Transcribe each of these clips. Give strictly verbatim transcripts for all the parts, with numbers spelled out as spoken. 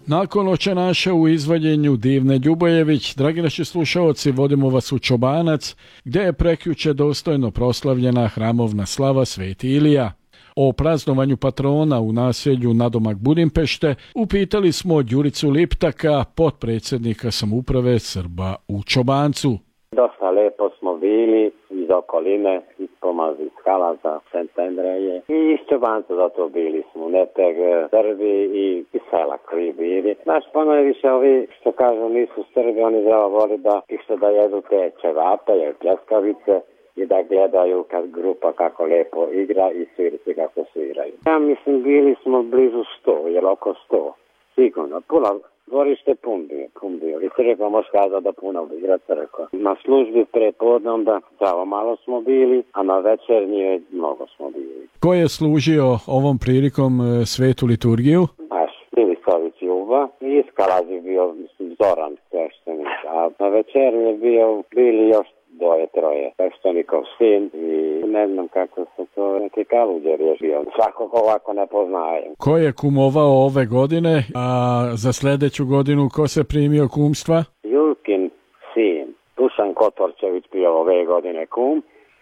Nakon Oče naše u izvođenju Divne Ljubojević, dragi naši slušaoci, vodimo vas u Čobanac, gdje je prekjuče dostojno proslavljena hramovna slava Sveti Ilija. O praznovanju patrona u naselju nadomak Budimpešte upitali smo Đuricu Liptaka, potpredsjednika samouprave Srba u Čobancu. Dosta lepo smo bili iz okoline, iz Pomazih Halaza, Sentendreje i iz Čobanca zato bili smo, Nepeg, Srbi i, i sela koji bili. Znaš, ponajviše ovi što kažu nisu Srbi, oni zelo voli da išto da jedu te ćevape ili pljeskavice i da gledaju kad grupa kako lepo igra i svirci kako sviraju. Ja mislim bili smo blizu sto, jer oko sto, sigurno, pula. Dvorište pun bio, pun bio. I crkva može kazati da puno igra crkva. Na službi prepodnom da samo malo smo bili, a na večernje mnogo smo bili. Ko je služio ovom prilikom svetu liturgiju? Baš, Milisović Juba i Iskalaz je bio, mislim, Zoran sveštenik. A na večernje bio, bili još dvoje, troje. Sveštenikov sin i ne znam kako se to neki kaluđer je bio. Svakog ovako ne poznajem. Ko je kumovao ove godine, a za sljedeću godinu ko se primio kumstva? Julkin sin, Dušan Kotorčević bio ove godine kum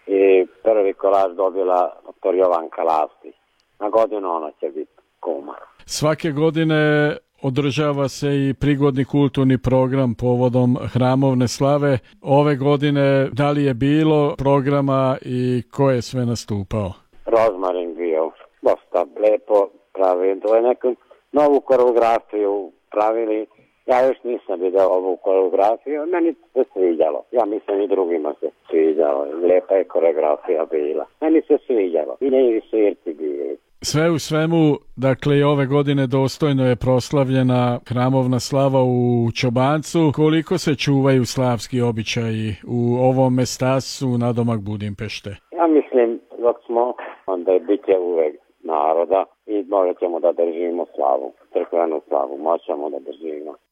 i prvi kolaž dobila doktor Jovanka Lasti. Na godinu ona će biti kuma. Svake godine održava se i prigodni kulturni program povodom hramovne slave. Ove godine da li je bilo programa i ko je sve nastupao? Rozmarin bio dosta lepo pravili. To je neku novu koreografiju pravili. Ja još nisam vidio ovu koreografiju. Meni se sviđalo. Ja mislim i drugima se sviđalo. Lepa je koreografija bila. Meni se sviđalo. I ne i svirci bili. Sve u svemu, dakle i ove godine dostojno je proslavljena hramovna slava u Čobancu. Koliko se čuvaju slavski običaji u ovom mestasu nadomak Budimpešte? Ja mislim dok smo, onda je bit će uvek naroda i morat ćemo da držimo slavu, crkvenu slavu, moćemo da držimo.